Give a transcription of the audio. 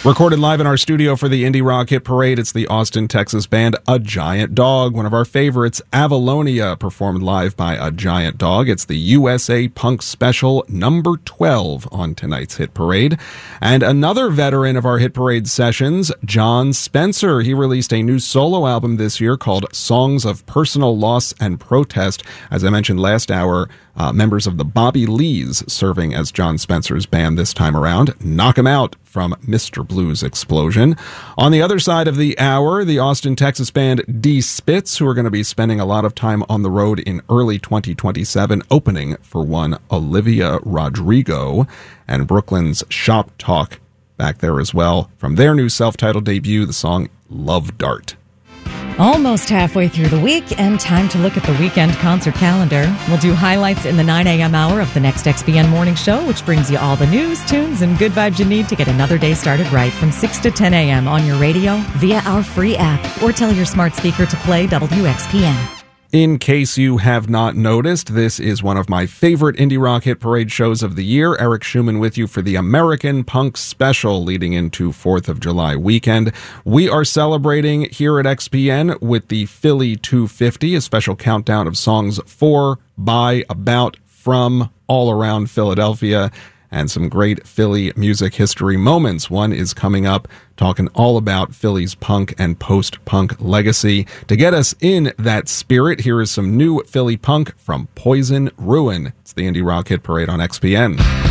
Recorded live in our studio for the Indie Rock Hit Parade, it's the Austin, Texas band A Giant Dog. One of our favorites, Avalonia, performed live by A Giant Dog. It's the USA Punk Special number 12 on tonight's Hit Parade. And another veteran of our Hit Parade sessions, Jon Spencer. He released a new solo album this year called Songs of Personal Loss and Protest. As I mentioned last hour, members of the Bobby Lees serving as Jon Spencer's band this time around. Knock 'Em Out from Mr. Blues Explosion. On the other side of the hour, the Austin, Texas band D Spitz, who are going to be spending a lot of time on the road in early 2027, opening for one Olivia Rodrigo, and Brooklyn's Shop Talk back there as well from their new self-titled debut, the song Love Dart. Almost halfway through the week, and time to look at the weekend concert calendar. We'll do highlights in the 9 a.m. hour of the next XBN Morning Show, which brings you all the news, tunes, and good vibes you need to get another day started right from 6 to 10 a.m. on your radio, via our free app, or tell your smart speaker to play WXPN. In case you have not noticed, this is one of my favorite Indie Rock Hit Parade shows of the year. Eric Schumann with you for the American Punk Special leading into 4th of July weekend. We are celebrating here at XPN with the Philly 250, a special countdown of songs for, by, about, from, all around Philadelphia, and some great Philly music history moments. One is coming up, talking all about Philly's punk and post-punk legacy. To get us in that spirit, here is some new Philly punk from Poison Ruin. It's the Indie Rock Hit Parade on XPN.